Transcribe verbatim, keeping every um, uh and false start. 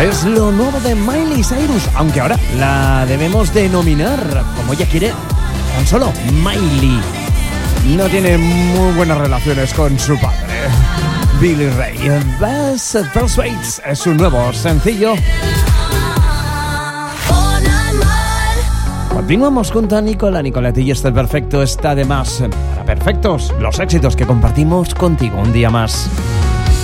Es lo nuevo de Miley Cyrus, aunque ahora la debemos denominar, como ella quiere, tan solo Miley. No tiene muy buenas relaciones con su padre, Billy Ray. Best Persuades es su nuevo sencillo. Continuamos junto a Nicola Nicoletti y este perfecto está de más. Para perfectos, los éxitos que compartimos contigo un día más.